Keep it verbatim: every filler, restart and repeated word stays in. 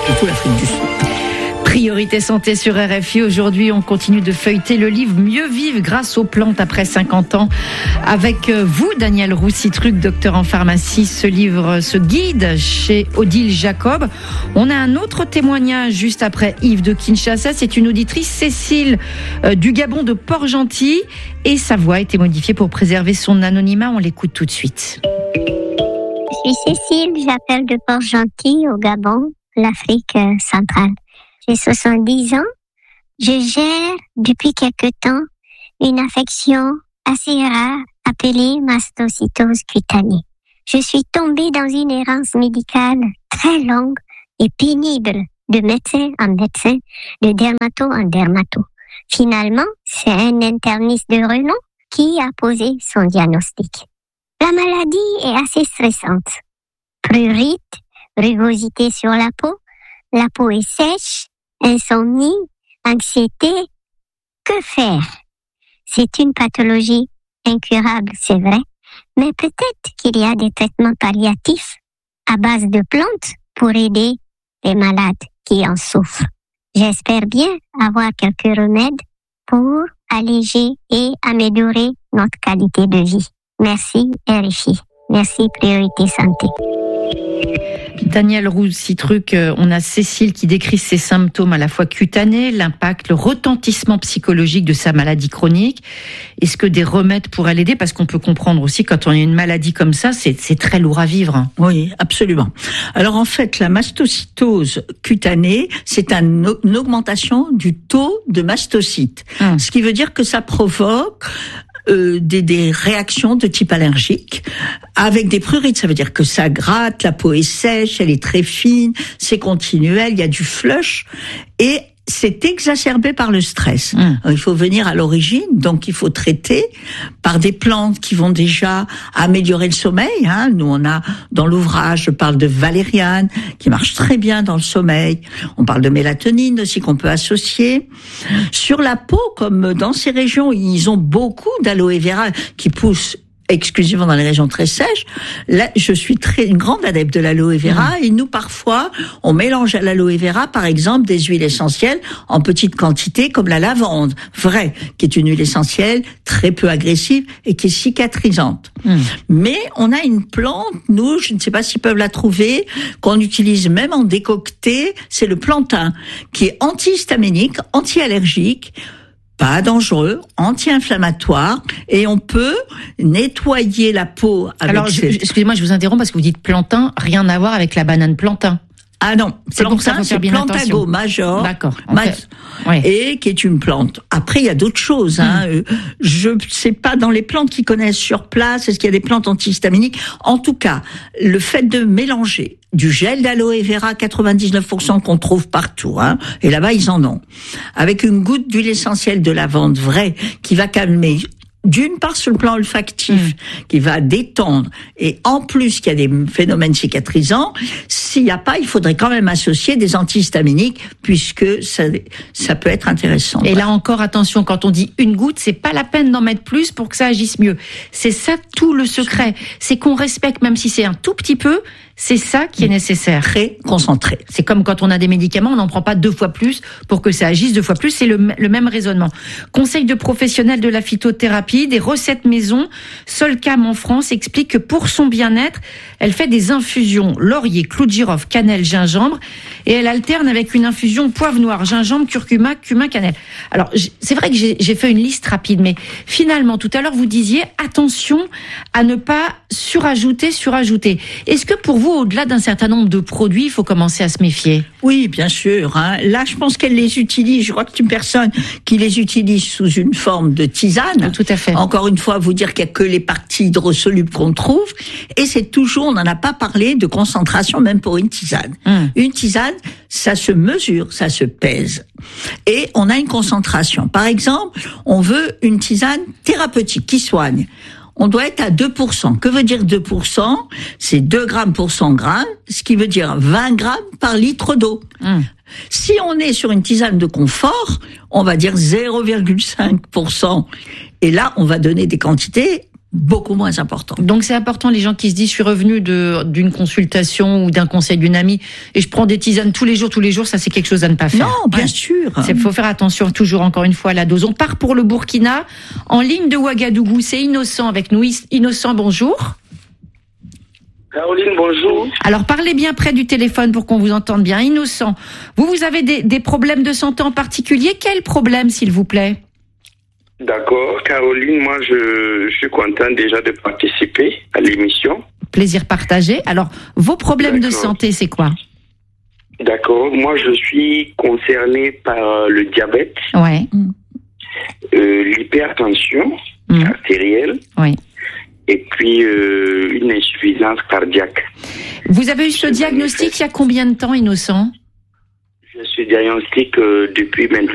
surtout l'Afrique du Sud. Priorité santé sur R F I. Aujourd'hui, on continue de feuilleter le livre Mieux vivre grâce aux plantes après cinquante ans. Avec vous, Daniel Roussitruc, docteur en pharmacie. Ce livre, ce guide chez Odile Jacob. On a un autre témoignage juste après Yves de Kinshasa. C'est une auditrice, Cécile, euh, du Gabon de Port-Gentil. Et sa voix a été modifiée pour préserver son anonymat. On l'écoute tout de suite. Je suis Cécile, j'appelle de Port-Gentil au Gabon, l'Afrique centrale. J'ai soixante-dix ans. Je gère depuis quelque temps une affection assez rare appelée mastocytose cutanée. Je suis tombée dans une errance médicale très longue et pénible de médecin en médecin, de dermato en dermato. Finalement, c'est un interniste de renom qui a posé son diagnostic. La maladie est assez stressante. Prurite, rugosité sur la peau, la peau est sèche, insomnie, anxiété. Que faire? C'est une pathologie incurable, c'est vrai, mais peut-être qu'il y a des traitements palliatifs à base de plantes pour aider les malades qui en souffrent. J'espère bien avoir quelques remèdes pour alléger et améliorer notre qualité de vie. Merci R F I. Merci Priorité Santé. Daniel Roussitruc, on a Cécile qui décrit ses symptômes à la fois cutanés, l'impact, le retentissement psychologique de sa maladie chronique. Est-ce que des remèdes pourraient l'aider? Parce qu'on peut comprendre aussi, quand on a une maladie comme ça, c'est, c'est très lourd à vivre. Oui, absolument. Alors en fait, la mastocytose cutanée, c'est un, une augmentation du taux de mastocytes. Hum. Ce qui veut dire que ça provoque Euh, des, des réactions de type allergique avec des prurites. Ça veut dire que ça gratte, la peau est sèche, elle est très fine, c'est continuel, il y a du flush et c'est exacerbé par le stress. Mmh. Il faut venir à l'origine, donc il faut traiter par des plantes qui vont déjà améliorer le sommeil. Hein. Nous, on a dans l'ouvrage, je parle de valériane qui marche très bien dans le sommeil. On parle de mélatonine aussi qu'on peut associer. Sur la peau, comme dans ces régions, ils ont beaucoup d'aloe vera qui poussent exclusivement dans les régions très sèches. Là, je suis très une grande adepte de l'aloe vera mmh. et nous parfois on mélange à l'aloe vera par exemple des huiles essentielles en petite quantité comme la lavande, vraie, qui est une huile essentielle très peu agressive et qui est cicatrisante. Mmh. Mais on a une plante, nous, je ne sais pas s'ils peuvent la trouver, qu'on utilise même en décocté, c'est le plantain, qui est antihistaminique, anti-allergique, pas dangereux, anti-inflammatoire, et on peut nettoyer la peau avec... Alors, je, excusez-moi, je vous interromps parce que vous dites plantain, rien à voir avec la banane plantain. Ah non, c'est plantain, pour ça c'est Plantago major, d'accord, ma- fait, oui. et qui est une plante. Après, il y a d'autres choses. Hein. Mmh. Je sais pas dans les plantes qu'ils connaissent sur place, est-ce qu'il y a des plantes antihistaminiques? En tout cas, le fait de mélanger du gel d'aloe vera quatre-vingt-dix-neuf pour cent qu'on trouve partout, hein, et là-bas ils en ont, avec une goutte d'huile essentielle de lavande vraie qui va calmer. D'une part sur le plan olfactif, mmh. qui va détendre, et en plus qu'il y a des phénomènes cicatrisants, s'il n'y a pas, il faudrait quand même associer des antihistaminiques, puisque ça, ça peut être intéressant. Et là encore, attention, quand on dit une goutte, c'est pas la peine d'en mettre plus pour que ça agisse mieux. C'est ça tout le secret. C'est qu'on respecte, même si c'est un tout petit peu, c'est ça qui est nécessaire. Très concentré. C'est comme quand on a des médicaments, on n'en prend pas deux fois plus pour que ça agisse deux fois plus. C'est le, le même raisonnement. Conseil de professionnels de la phytothérapie, des recettes maison. Solcam en France explique que pour son bien-être, elle fait des infusions laurier, clou de girofle, cannelle, gingembre, et elle alterne avec une infusion poivre noir, gingembre, curcuma, cumin, cannelle. Alors, c'est vrai que j'ai, j'ai fait une liste rapide, mais finalement, tout à l'heure, vous disiez attention à ne pas surajouter, surajouter. Est-ce que pour vous, au-delà d'un certain nombre de produits, il faut commencer à se méfier? Oui, bien sûr. Hein. Là, je pense qu'elle les utilise. Je crois que c'est une personne qui les utilise sous une forme de tisane. Tout à fait. Encore une fois, vous dire qu'il n'y a que les parties hydrosolubles qu'on trouve. Et c'est toujours, on n'en a pas parlé de concentration, même pour une tisane. Hum. Une tisane, ça se mesure, ça se pèse. Et on a une concentration. Par exemple, on veut une tisane thérapeutique qui soigne. On doit être à deux pour cent. Que veut dire deux pour cent? C'est deux grammes pour cent grammes, ce qui veut dire vingt grammes par litre d'eau. Mmh. Si on est sur une tisane de confort, on va dire zéro virgule cinq pour cent. Et là, on va donner des quantités beaucoup moins important. Donc c'est important, les gens qui se disent je suis revenu de d'une consultation ou d'un conseil d'une amie et je prends des tisanes tous les jours, tous les jours, ça c'est quelque chose à ne pas faire. Non, bien ouais. sûr. Il faut faire attention toujours encore une fois à la dose. On part pour le Burkina, en ligne de Ouagadougou, c'est Innocent avec nous. Innocent, bonjour. Caroline, bonjour. Alors parlez bien près du téléphone pour qu'on vous entende bien. Innocent, vous, vous avez des, des problèmes de santé en particulier? Quel problème, s'il vous plaît? D'accord, Caroline, moi je, je suis content déjà de participer à l'émission. Plaisir partagé. Alors, vos problèmes de santé, c'est quoi? D'accord, moi je suis concerné par le diabète, ouais. euh, l'hypertension mmh. artérielle, oui. et puis euh, une insuffisance cardiaque. Vous avez eu ce diagnostic il y a combien de temps, Innocent? Je suis diagnostic euh, depuis maintenant